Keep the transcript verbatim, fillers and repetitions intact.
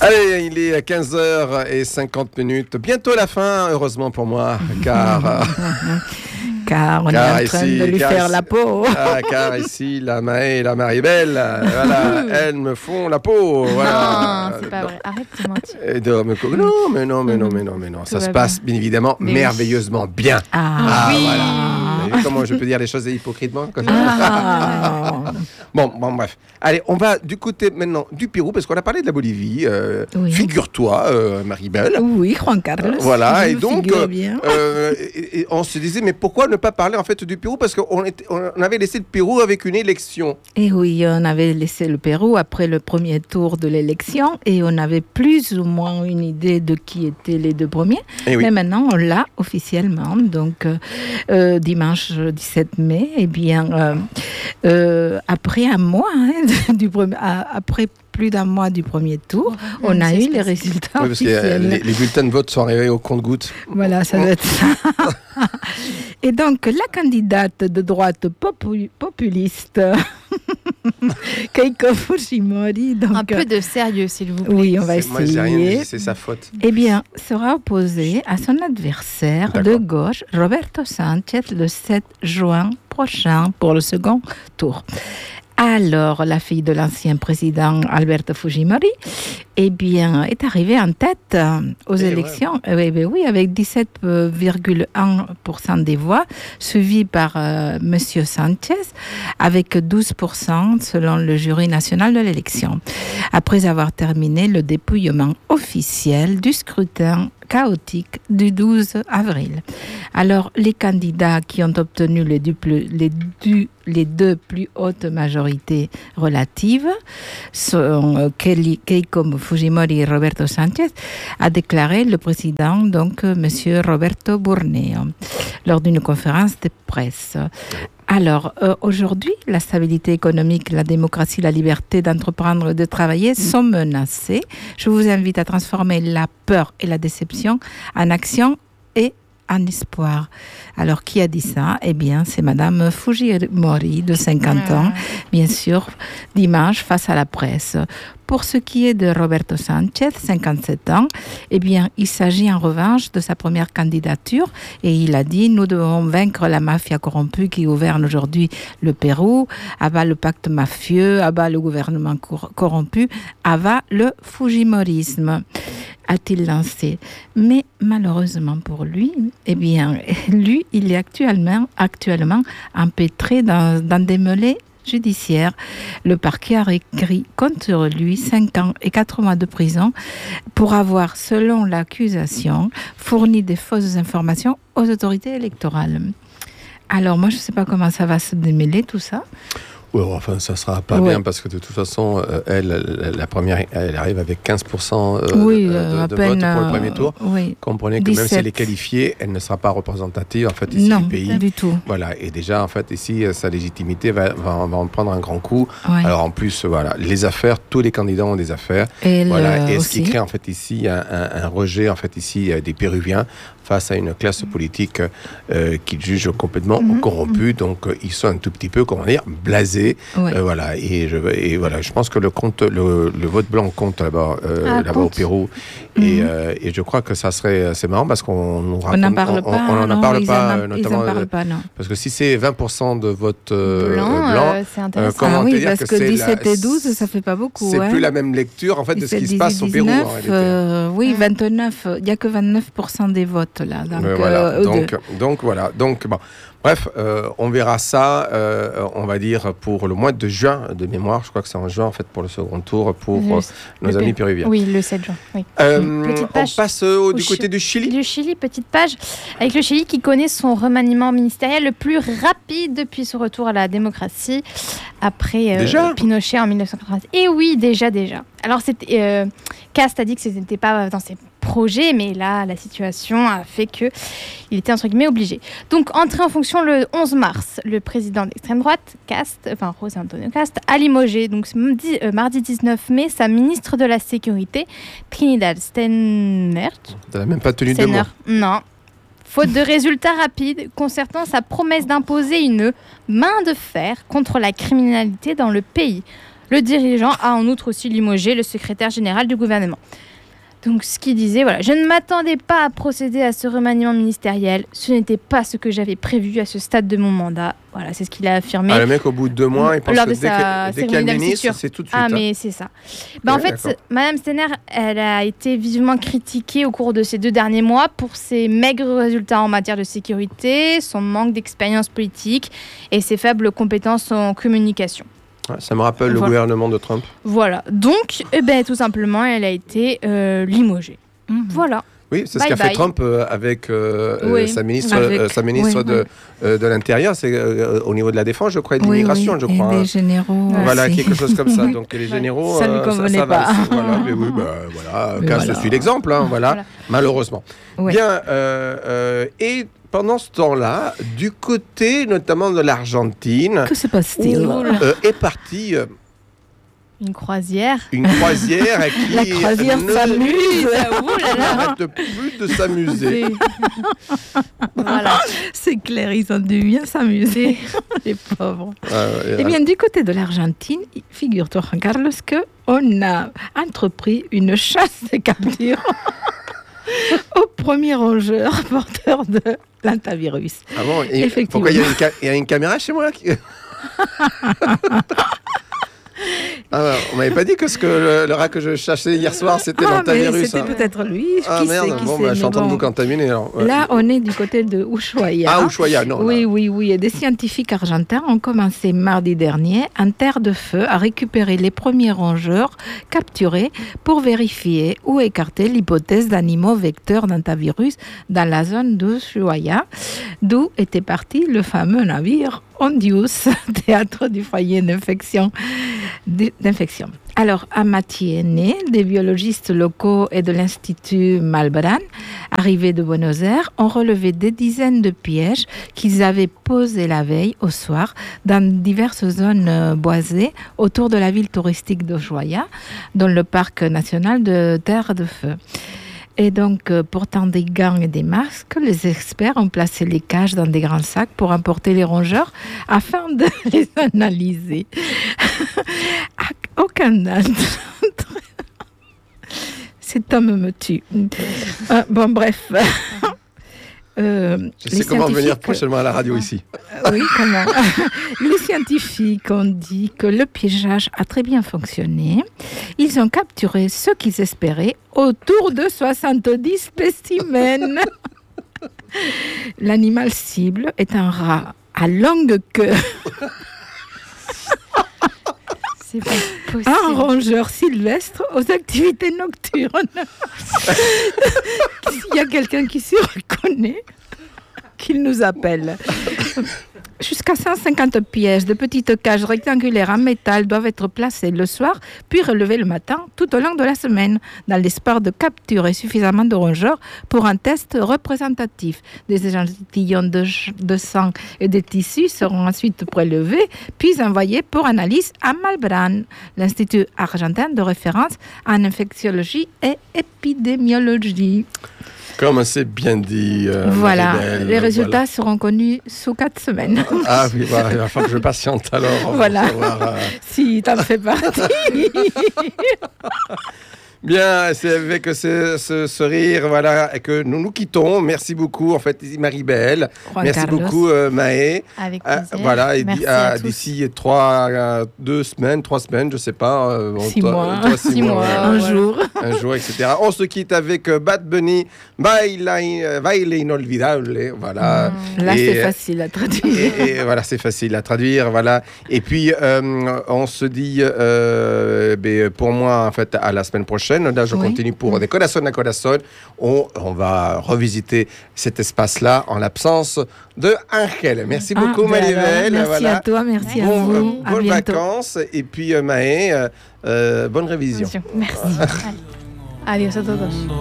Allez, il est à quinze heures cinquante. Bientôt la fin, heureusement pour moi, car... Car on car est en train ici, de lui faire ici, la peau. Ah, car ici, la Maë et la Maribel, voilà, elles me font la peau. Voilà. Non, c'est pas vrai. Arrête de mentir. Et de me co- non, mais non, mais non, mais non, mais non. Ça Tout se va passe bien évidemment Mais merveilleusement bien. Ah, oui. Voilà. Vous avez vu comment je peux dire les choses hypocritement comme ça? Ah. Bon, bon, bref. Allez, on va du côté maintenant du Pérou, parce qu'on a parlé de la Bolivie. Euh, Oui. Figure-toi, euh, Maribel. Oui, Juan Carlos. Voilà, je et me donc, figure euh, bien. euh, et- et on se disait, mais pourquoi ne pas parler en fait du Pérou? Parce qu'on était- on avait laissé le Pérou avec une élection. Et oui, on avait laissé le Pérou après le premier tour de l'élection et on avait plus ou moins une idée de qui étaient les deux premiers. Eh oui. Mais maintenant, on l'a officiellement. Donc, euh, euh, dimanche dix-sept mai, eh bien, euh, euh, après un mois, hein, du premier, à- après plus d'un mois du premier tour, on a c'est eu les spécial. résultats Oui, parce que euh, officiels. les, les bulletins de vote sont arrivés au compte-gouttes. Voilà, ça doit être ça. Et donc, la candidate de droite popu- populiste, Keiko Fujimori, donc, Un peu de sérieux, s'il vous plaît. oui, on va C'est- Moi, j'ai rien essayer. dit, c'est sa faute. Eh bien, sera opposée à son adversaire de D'accord. gauche, Roberto Sanchez, le sept juin prochain pour le second tour. Alors, la fille de l'ancien président Alberto Fujimori, eh bien, est arrivée en tête euh, aux Eh ouais. élections. Euh, oui, oui, oui, avec dix-sept virgule un pour cent des voix, suivi par euh, Monsieur Sanchez, avec douze pour cent selon le jury national de l'élection. Après avoir terminé le dépouillement officiel du scrutin chaotique du douze avril. Alors, les candidats qui ont obtenu les deux plus, les deux, les deux plus hautes majorités relatives sont euh, Kelly- Keiko Fujimori et Roberto Sanchez, a déclaré le président, donc euh, Monsieur Roberto Burneo, lors d'une conférence de presse. Alors, euh, aujourd'hui, la stabilité économique, la démocratie, la liberté d'entreprendre et de travailler sont menacées. Je vous invite à transformer la peur et la déception en action et en espoir. Alors, qui a dit ça? Eh bien, c'est Madame Fujimori, de cinquante ans, bien sûr, dimanche, face à la presse. Pour ce qui est de Roberto Sanchez, cinquante-sept ans, eh bien, il s'agit en revanche de sa première candidature et il a dit « Nous devons vaincre la mafia corrompue qui gouverne aujourd'hui le Pérou, abat le pacte mafieux, abat le gouvernement cor- corrompu, abat le Fujimorisme » a-t-il lancé. Mais malheureusement pour lui, eh bien, lui, il est actuellement, actuellement empêtré dans, dans des mêlées judiciaire. Le parquet a écrit contre lui cinq ans et quatre mois de prison pour avoir, selon l'accusation, fourni des fausses informations aux autorités électorales. Alors moi, je ne sais pas comment ça va se démêler tout ça. Ouais, enfin, ça sera pas Ouais. bien parce que de toute façon, euh, elle, la, la première, elle arrive avec quinze pour cent euh, oui, de, euh, à de peine, vote pour le euh, premier tour. Oui. Comprenez que même si dix-sept. elle est qualifiée, elle ne sera pas représentative en fait ici Non, du pays. du tout. Voilà, et déjà en fait ici, euh, sa légitimité va, va, va en prendre un grand coup. Ouais. Alors en plus, voilà, les affaires, tous les candidats ont des affaires. Et elle, Voilà, euh, et ce qui aussi. crée en fait ici un, un, un rejet en fait ici euh, des Péruviens face à une classe politique euh, qu'ils jugent complètement Mhm. corrompue. Donc euh, ils sont un tout petit peu, comment dire, blasés. Ouais. Euh, voilà, et je et voilà, je pense que le compte, le, le vote blanc compte là-bas, euh, Ah, là-bas au compte. Pérou. Mhm. Et, euh, et je crois que ça serait, c'est marrant parce qu'on nous On raconte, n'en parle on- pas. on n'en non, parle ils pas, en- euh, Ils notamment n'en euh, parlent pas, non. parce que si c'est vingt pour cent de vote euh, Blanc, euh, blanc, euh, c'est intéressant. comment Ah te oui, dire parce que que, c'est la- dix-sept et douze, ça fait pas beaucoup. c'est hein. plus la même lecture en fait de ce qui se dix-sept, passe au Pérou. en dix-neuf, réalité. euh, oui, Mm. vingt-neuf. Il n'y a que vingt-neuf pour cent des votes là. Donc, Mais voilà, euh, donc, de- donc voilà, donc bon. Bref, euh, on verra ça, euh, on va dire, pour le mois de juin de mémoire. Je crois que c'est en juin, en fait, pour le second tour, pour Le- euh, nos le amis Pérou. péruviens. Oui, le sept juin. Oui. Euh, Petite on page passe euh, au- du au côté Chi- du Chili. Du Chili, petite page, avec le Chili qui connaît son remaniement ministériel le plus rapide depuis son retour à la démocratie après euh, Déjà Pinochet en mille neuf cent quatre-vingt-dix. Et oui, déjà, déjà. Alors, c'était, euh, Cast a dit que ce n'était pas dans ses projets, mais là, la situation a fait qu'il était, entre guillemets, obligé. Donc, entré en fonction le onze mars, le président d'extrême droite, Cast, enfin José Antonio Cast, a limogé, donc mardi, euh, mardi dix-neuf mai, sa ministre de la Sécurité, Trinidad Steiner. Tu n'as même pas tenu de Steiner. mots. Non. Faute de résultats rapides concernant sa promesse d'imposer une main de fer contre la criminalité dans le pays. Le dirigeant a en outre aussi limogé le secrétaire général du gouvernement. Donc, ce qu'il disait, voilà, je ne m'attendais pas à procéder à ce remaniement ministériel. Ce n'était pas ce que j'avais prévu à ce stade de mon mandat. Voilà, c'est ce qu'il a affirmé. Ah, le mec, au bout de deux mois, il pense lors que de dès, sa que, dès qu'il y a le cérémonie ministre, d'investiture. c'est tout de suite. Ah, hein. mais c'est ça. Bah, Ouais, en fait, d'accord. Madame Steiner, elle a été vivement critiquée au cours de ces deux derniers mois pour ses maigres résultats en matière de sécurité, son manque d'expérience politique et ses faibles compétences en communication. Ouais, ça me rappelle le Voilà. gouvernement de Trump. Voilà. Donc, eh ben, tout simplement, elle a été euh, limogée. Mhm. Voilà. Oui, c'est ce Bye qu'a bye. fait Trump euh, avec euh, Oui. euh, sa ministre, Avec- euh, sa ministre oui, de, euh, de l'Intérieur, c'est euh, au niveau de la défense, je crois, et de Oui, l'immigration, oui, je et crois. des hein. généraux. Voilà, aussi. quelque chose comme ça. Donc les généraux, Ça lui euh, convenait va. pas. Voilà, mais oui, bah, voilà, Mais Casse voilà. suit l'exemple, hein, voilà, Voilà. malheureusement. Ouais. Bien, euh, euh, et pendant ce temps-là, du côté notamment de l'Argentine, Que se où passe-t-il euh, est partie euh, Une croisière. une croisière qui La croisière ne s'amuse. n'arrête plus de s'amuser. Voilà. C'est clair, ils ont dû bien s'amuser, les pauvres. Ah, ouais, Eh bien, du côté de l'Argentine, figure-toi, Juan Carlos, qu'on a entrepris une chasse de capture au premier rongeur porteur de l'hantavirus. Ah bon, et Effectivement. pourquoi il y, a une ca- il y a une caméra chez moi qui... Ah, bah, on m'avait pas dit que ce que le, le rat que je chassais hier soir, c'était Ah, mais l'hantavirus. c'était hein. peut-être lui. Ah qui merde, sait, qui bon, sait, bah, je suis en mais train de bon. vous contaminer. Alors. Ouais. Là, on est du côté de Ushuaia. Ah, Ushuaia, non. Oui, là. oui, oui. Et des scientifiques argentins ont commencé mardi dernier, en terre de feu, à récupérer les premiers rongeurs capturés pour vérifier ou écarter l'hypothèse d'animaux vecteurs d'hantavirus dans la zone d'Ushuaia, d'où était parti le fameux navire Ondius, théâtre du foyer d'infection. d'infection. Alors, à Matiene, des biologistes locaux et de l'Institut Malbrán, arrivés de Buenos Aires, ont relevé des dizaines de pièges qu'ils avaient posés la veille au soir dans diverses zones euh, boisées autour de la ville touristique d'Ushuaia, dans le parc national de Terre de Feu. Et donc, euh, portant des gants et des masques, les experts ont placé les cages dans des grands sacs pour emporter les rongeurs afin de les analyser. Aucun d'entre cet homme me tue. Euh, bon, bref. Euh, Je les sais comment venir scientifiques- prochainement à la radio ici. Euh, Oui, comment Les scientifiques ont dit que le piégeage a très bien fonctionné. Ils ont capturé ce qu'ils espéraient, autour de soixante-dix spécimens. L'animal cible est un rat à longue queue, C'est pas possible. un rongeur sylvestre aux activités nocturnes. S'il y a quelqu'un qui s'y reconnaît, qu'il nous appelle. Jusqu'à cent cinquante pièges de petites cages rectangulaires en métal doivent être placées le soir, puis relevées le matin, tout au long de la semaine, dans l'espoir de capturer suffisamment de rongeurs pour un test représentatif. Des échantillons de, de sang et de tissus seront ensuite prélevés, puis envoyés pour analyse à Malbrán, l'Institut argentin de référence en infectiologie et épidémiologie. Comme c'est bien dit. euh, Voilà, Marie-Belle, les résultats voilà. seront connus sous quatre semaines. Ah oui, voilà, il va falloir que je patiente alors. pour Voilà. savoir, euh, Si t'en fais partie. Bien, c'est avec ce, ce, ce rire voilà, que nous nous quittons. Merci beaucoup, en fait, Marie-Belle. Juan Merci Carlos. beaucoup, euh, Maë. Avec Ah, plaisir. voilà, et Merci di- à ah, tous. d'ici trois, euh, deux semaines, trois semaines, je sais pas. euh, bon, Six toi- mois. toi, six Six mois, mois. voilà. Un voilà. jour. Un jour, et cetera. On se quitte avec euh, Bad Bunny, Baila, euh, Baile Inolvidable. Voilà. Là, Et, c'est euh, facile à traduire. Et, et voilà, c'est facile à traduire, voilà. Et puis, euh, on se dit, euh, ben, pour moi, en fait, à la semaine prochaine. Là, je Oui. continue pour des Corazon à Corazon. On, on va revisiter cet espace-là en l'absence de Angel. Merci Ah, beaucoup, ben Marie-Belle. alors, Merci Voilà. à toi, merci à Bon, vous. euh, À bonnes bientôt. vacances. Et puis, euh, Maë, euh, euh, bonne révision. Merci. Allez. Adiós a todos.